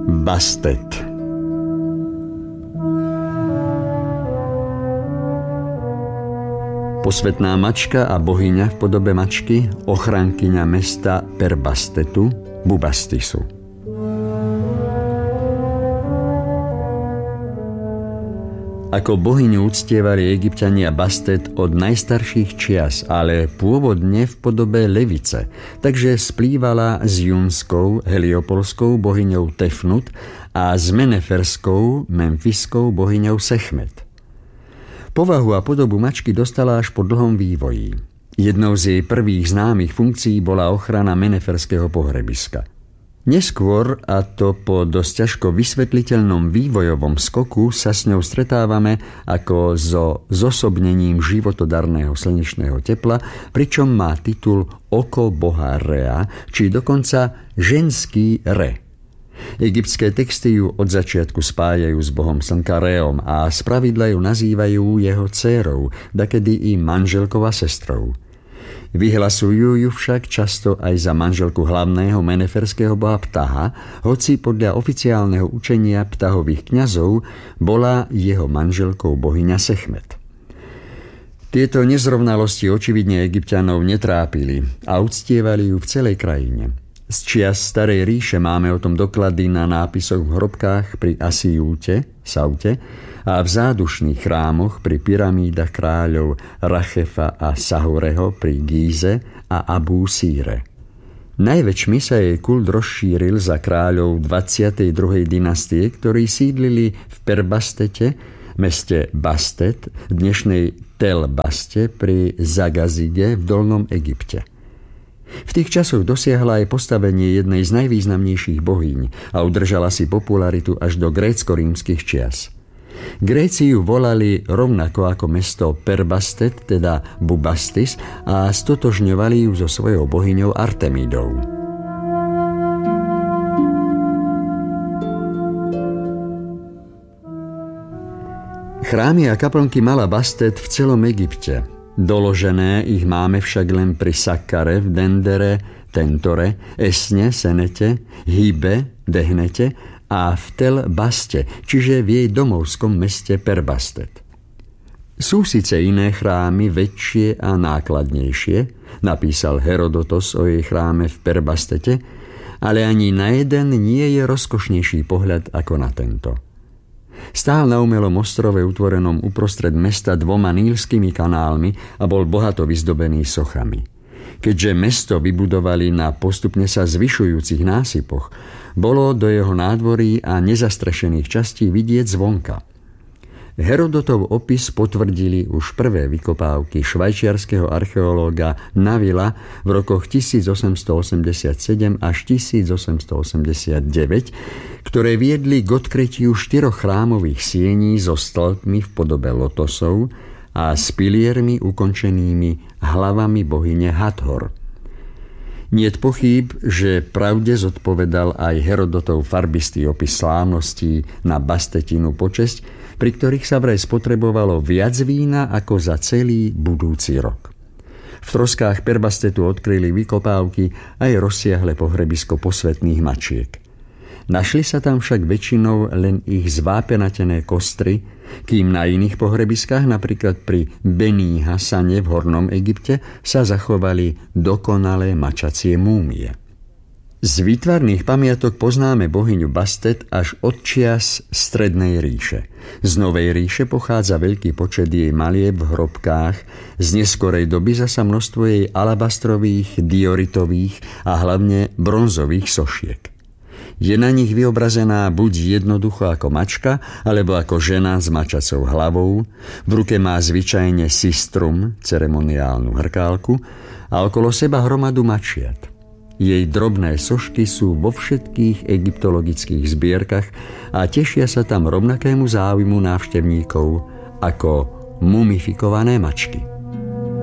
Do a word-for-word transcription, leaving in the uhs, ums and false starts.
Bastet. Posvetná mačka a bohyňa v podobe mačky, ochrankyňa mesta Perbastetu, Bubastisu. Ako bohyňu uctievali Egypťania Bastet od najstarších čias, ale pôvodne v podobe levice, takže splývala s junskou, heliopolskou bohyňou Tefnut a s meneferskou, memfiskou bohyňou Sechmet. Povahu a podobu mačky dostala až po dlhom vývoji. Jednou z jej prvých známych funkcií bola ochrana meneferského pohrebiska. Neskôr, a to po dosť ťažko vysvetliteľnom vývojovom skoku, sa s ňou stretávame ako so zosobnením životodarného slnečného tepla, pričom má titul Oko boha Rea, či dokonca ženský Re. Egyptské texty ju od začiatku spájajú s bohom slnka Reom a spravidla ju nazývajú jeho dcérou, dakedy i manželkou a sestrou. Vyhlasujú ju však často aj za manželku hlavného meneferského boha Ptaha, hoci podľa oficiálneho učenia Ptahových kňazov bola jeho manželkou bohyňa Sechmet. Tieto nezrovnalosti očividne Egypťanov netrápili a uctievali ju v celej krajine. Z čias Starej ríše máme o tom doklady na nápisoch v hrobkách pri Asiúte, Saute, a v zádušných chrámoch pri pyramídach kráľov Rachefa a Sahureho pri Gíze a Abu Síre. Najväčšmi sa jej kult rozšíril za kráľov dvadsiatej druhej dynastie, ktorí sídlili v Perbastete, meste Bastet, dnešnej Tel Baste pri Zagazide v Dolnom Egypte. V tých časoch dosiahla aj postavenie jednej z najvýznamnejších bohyň a udržala si popularitu až do grécko-rímskych čias. Gréci ju volali rovnako ako mesto Perbastet, teda Bubastis, a stotožňovali ju so svojou bohyňou Artemídou. Chrámy a kaplnky mala Bastet v celom Egypte. Doložené ich máme však len pri Sakkare, v Dendere, Tentore, Esne, Senete, Hibe, Dehnete a v Tel Baste, čiže v jej domovskom meste Perbastet. Sú síce iné chrámy, väčšie a nákladnejšie, napísal Herodotos o jej chráme v Perbastete, ale ani na jeden nie je rozkošnejší pohľad ako na tento. Stál na umelom ostrove utvorenom uprostred mesta dvoma nílskymi kanálmi a bol bohato vyzdobený sochami. Keďže mesto vybudovali na postupne sa zvyšujúcich násypoch, bolo do jeho nádvorí a nezastrešených častí vidieť zvonka. Herodotov opis potvrdili už prvé vykopávky švajčiarskeho archeológa Navila v rokoch tisícosemstoosemdesiatsedem až tisícosemstoosemdesiatdeväť, ktoré viedli k odkrytiu štyroch chrámových siení so stĺpmi v podobe lotosov a s piliermi ukončenými hlavami bohyne Hathor. Niet pochýb, že pravde zodpovedal aj Herodotov farbistý opis slávností na Bastetinu počesť, pri ktorých sa vraj spotrebovalo viac vína ako za celý budúci rok. V troskách Perbastetu odkryli vykopávky aj rozsiahle pohrebisko posvetných mačiek. Našli sa tam však väčšinou len ich zvápenatené kostry, kým na iných pohrebiskách, napríklad pri Bení Hasane v Hornom Egypte, sa zachovali dokonalé mačacie múmie. Z výtvarných pamiatok poznáme bohyňu Bastet až od čias Strednej ríše. Z Novej ríše pochádza veľký počet jej malieb v hrobkách, z neskorej doby zasa množstvo jej alabastrových, dioritových a hlavne bronzových sošiek. Je na nich vyobrazená buď jednoducho ako mačka, alebo ako žena s mačacou hlavou, v ruke má zvyčajne sistrum, ceremoniálnu hrkálku, a okolo seba hromadu mačiat. Jej drobné sošky sú vo všetkých egyptologických zbierkach a tešia sa tam rovnakému záujmu návštevníkov ako mumifikované mačky.